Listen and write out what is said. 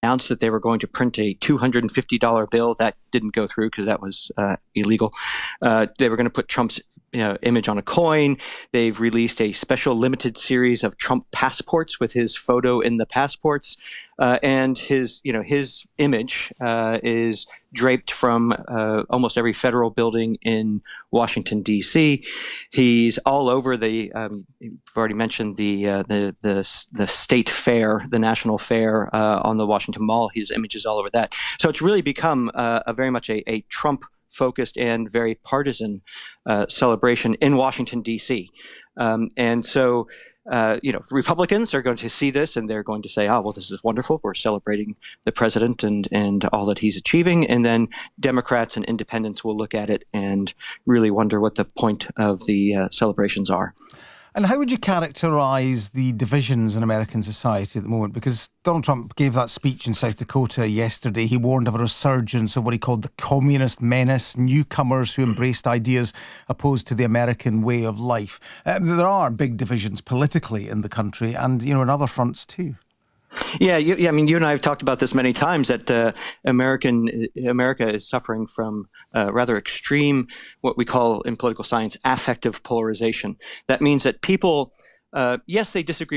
announced that they were going to print a $250 bill. That didn't go through because that was illegal. They were going to put Trump's image on a coin. They've released a special limited series of Trump passports with his photo in the passports, and his image is draped from almost every federal building in Washington, D.C. He's all over the. You've already mentioned the state fair, the national fair on the Washington Mall. His image is all over that. So it's really become very much a Trump-focused and very partisan celebration in Washington, D.C. And so. Republicans are going to see this and they're going to say, oh, well, this is wonderful. We're celebrating the president and all that he's achieving. And then Democrats and independents will look at it and really wonder what the point of the celebrations are. And how would you characterise the divisions in American society at the moment? Because Donald Trump gave that speech in South Dakota yesterday. He warned of a resurgence of what he called the communist menace, newcomers who embraced ideas opposed to the American way of life. There are big divisions politically in the country and, in other fronts too. Yeah, I mean, you and I have talked about this many times that America is suffering from rather extreme, what we call in political science, affective polarization. That means that people, yes, they disagree